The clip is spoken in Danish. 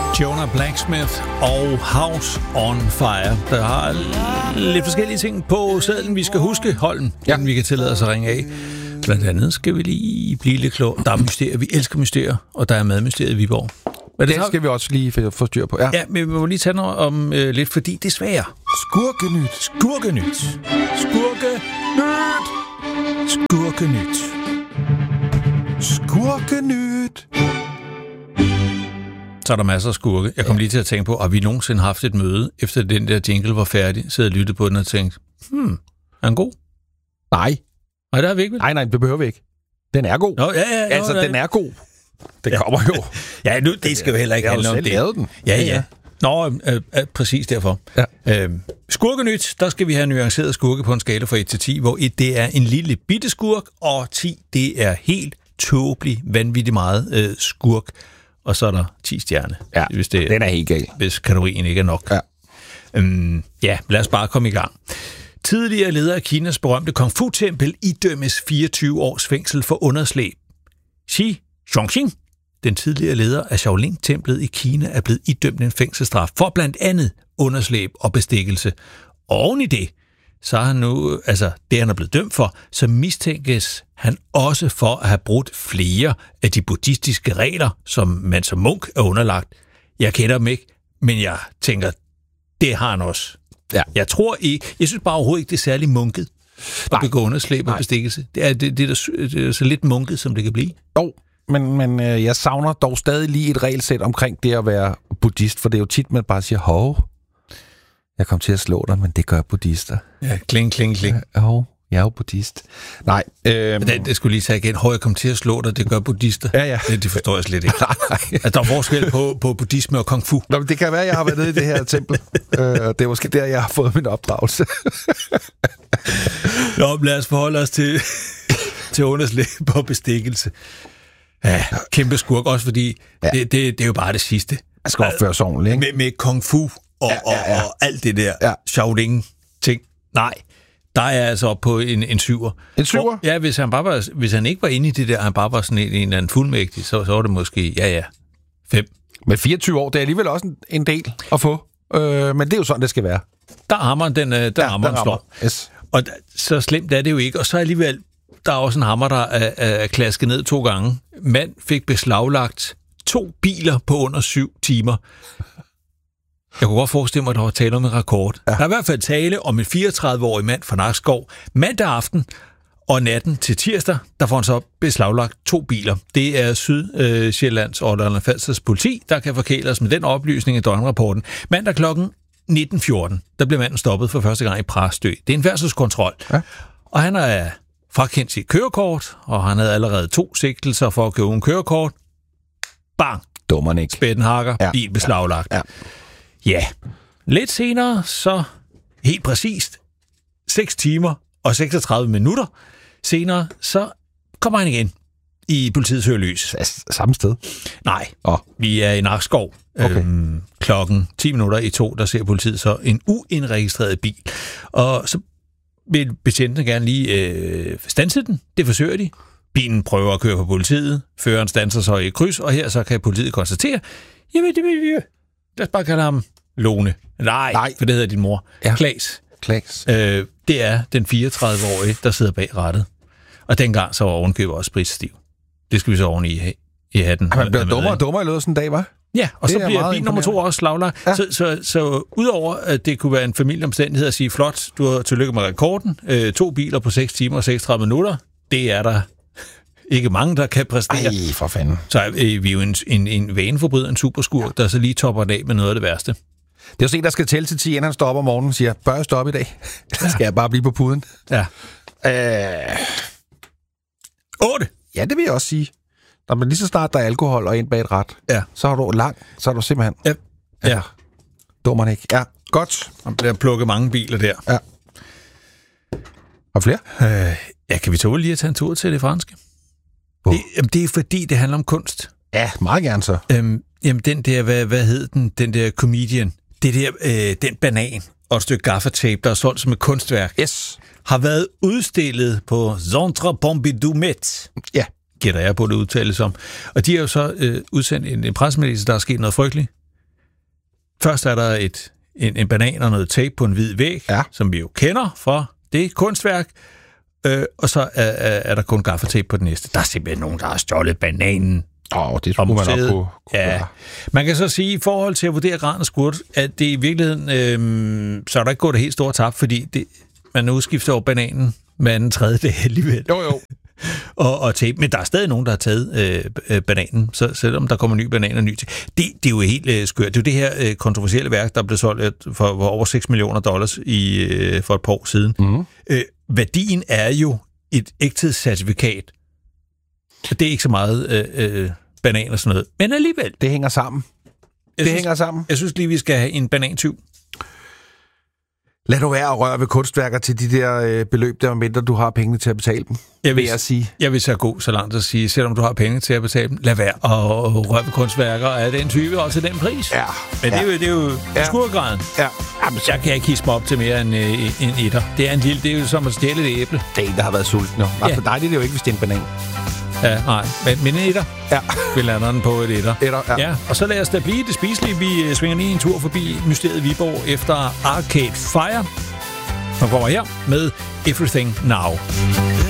Jonah Blacksmith og House on Fire. Der har lidt forskellige ting på sedlen, vi skal huske, Holm, inden vi kan tillade os at ringe af. Blandt andet skal vi lige blive lidt klog. Der er mysterier. Vi elsker mysterier, og der er madmysteriet i Viborg. Det skal vi også lige få styr på. Ja, men vi må lige tage noget om lidt, fordi det er svært. Skurkenyt. Skurkenyt. Skurkenyt. Skurkenyt. Så er der masser af skurke. Jeg kom lige til at tænke på, har vi nogensinde haft et møde, efter den der jingle var færdig, sidde og lytte på den og tænkte, er den god? Nej, det har vi ikke. Nej, det behøver vi ikke. Den er god. Nå, ja. Den er god. Den kommer jo. Ja, nu, det skal jo heller ikke handle om det. Jeg har selv lavet den. Ja. Nå, præcis derfor. Ja. Skurkenyt, der skal vi have nuanceret skurke på en skala fra 1 til 10, hvor 1 det er en lille bitte skurk, og 10 det er helt tåbelig, vanvittigt meget skurk. Og så er der 10 stjerne. Ja, den er helt gal. Hvis kategorien ikke er nok. Ja. Lad os bare komme i gang. Tidligere leder af Kinas berømte Kung Fu-tempel idømmes 24 års fængsel for underslæb. Xi Jinping, den tidligere leder af Shaolin-templet i Kina, er blevet idømt en fængselsstraf for blandt andet underslæb og bestikkelse. Oven i det, så er han nu, det han er blevet dømt for, så mistænkes han også for at have brudt flere af de buddhistiske regler, som man som munk er underlagt. Jeg kender dem ikke, men jeg tænker, det har han også. Ja. Jeg synes bare overhovedet ikke, det er særlig munket at begå underslæb og bestikkelse. Det er så lidt munket, som det kan blive. Jo, men jeg savner dog stadig lige et regelsæt omkring det at være buddhist, for det er jo tit, man bare siger, hov, jeg kom til at slå dig, men det gør buddhister. Ja, kling. Hov, jeg er jo buddhist. Nej. Det skulle lige tage igen. Hov, jeg kom til at slå dig, det gør buddhister. Ja. Det forstår jeg slet ikke. Nej. Der er forskel på buddhisme og kung fu. Nå, men det kan være, jeg har været nede i det her tempel. Det er måske der, jeg har fået min opdragelse. Nå, lad os forholde os til underslæb og bestikkelse. Ja, kæmpe skurk også, fordi det er jo bare det sidste. Jeg skal opføre sig ordentligt, ikke? Med kung fu og alt det der Shaolin-ting. Nej, der er altså op på en 7'er. En 7'er? Ja, hvis han ikke var inde i det der, han bare var sådan en eller anden fuldmægtig, så var det måske, 5. Men 24 år, det er alligevel også en del at få. Men det er jo sådan, det skal være. Der hammer den slår. Yes. Og så slemt er det jo ikke. Og så alligevel, der er også en hammer, der er klasket ned 2 gange. Mand fik beslaglagt 2 biler på under 7 timer. Jeg kunne godt forestille mig, at der var tale om en rekord. Ja. Der er i hvert fald tale om en 34-årig mand fra Nakskov. Mandag aften og natten til tirsdag, der får han så beslaglagt 2 biler. Det er Sydsjællands og Lolland-Falsters politi, der kan forkæle os med den oplysning i døgnrapporten. Mandag klokken 19.14, der blev manden stoppet for første gang i Præstø. Det er en færdselskontrol. Ja. Og han er frakendt sit kørekort, og han havde allerede 2 sigtelser for at købe en kørekort. Bang! Dummerne ikke. Spætten hakker, bil beslaglagt. Ja. Lidt senere, så helt præcist 6 timer og 36 minutter senere, så kommer han igen i politiets hørlys. Samme sted? Nej, vi er i Nakskov. Okay. Klokken 10 minutter i 2, der ser politiet så en uindregistreret bil. Og så vil betjentene gerne lige standse den. Det forsøger de. Bilen prøver at køre på politiet. Føreren standser så i kryds, og her så kan politiet konstatere, jamen det vil vi. Lad os bare kalde ham Lone. Nej, for det hedder din mor. Ja. Klaas. Det er den 34-årige, der sidder bag rattet. Og dengang så var ovenkøber også spritstiv. Det skal vi så oven i hatten. Man bliver dummere og dummere i løbet af sådan en dag, hva'? Ja, og så bliver bil nummer 2 også slaglagt. Ja. Så udover at det kunne være en familieomstændighed at sige, flot, du har tillykke med rekorden. 2 biler på 6 timer og 36 minutter. Det er der ikke mange, der kan præstere. Ej, for fanden. Så er vi jo en vaneforbryder, en superskurk, der så lige topper det af med noget af det værste. Det er jo sådan, der skal tælle til 10, inden han står op om morgenen og siger, bør jeg stoppe i dag? Skal jeg bare blive på puden? Ja. 8. Ja, det vil jeg også sige. Når man lige så snart der er alkohol og ind bag et ret, så er du simpelthen... Ja. Dummerne ikke. Ja, godt. Man bliver plukket mange biler der. Ja. Og flere? Kan vi tåle lige at tage en tur til det franske? Det er fordi, det handler om kunst. Ja, meget gerne så. Jamen, den der, hvad hed den? Den der comedian. Det der, den banan og et stykke gaffatape, der er solgt som et kunstværk. Yes. Har været udstillet på Centre Pompidou Met. Ja. Gætter jeg på, det udtales om. Og de har jo så udsendt en pressemeddelelse, der er sket noget frygteligt. Først er der en banan og noget tape på en hvid væg, som vi jo kender fra det kunstværk. Og så er der kun gaffatape på den næste. Der er simpelthen nogen, der har stjålet bananen. Det skulle man op på. Ja. Man kan så sige, i forhold til at vurdere graden af skurt, at det i virkeligheden, så er der ikke gået det helt store tab, fordi man udskifter over bananen med anden tredje dag alligevel. Jo. og tape. Men der er stadig nogen, der har taget bananen, så selvom der kommer ny banan og ny til. Det er jo helt skørt. Det er jo det her kontroversielle værk, der blev solgt for over $6 million for et par år siden. Mm. Værdien er jo et ægthedscertifikat. Det er ikke så meget banan og sådan noget. Men alligevel. Det hænger sammen. Jeg synes lige, vi skal have en banantyv. Lad du være at røre ved kunstværker til de der beløb, der mindre du har penge til at betale dem, Jeg vil så gå så langt at sige, selvom du har penge til at betale dem, lad være at røre ved kunstværker af den type og til den pris. Ja. Men det er jo skurgraden. Ja. Jamen, jeg kan ikke hisse mig op til mere end en etter. Det er jo som at stjæle et æble. Det er en, der har været sulten. Ja. For dig det er det jo ikke, hvis det er en banan. Ja, nej. Men en etter. Ja. Vi lander den på et etter. Ja. Og så lad os da blive det spiselige. Vi svinger lige en tur forbi Mysteriet Viborg efter Arcade Fire. Og kommer her med Everything Now.